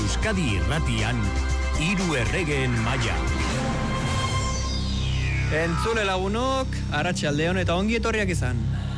Euskadi Irratian, Hiru Erregeen Maila. Entzule lagunok, arratsaldeon eta ongi etorriak izan.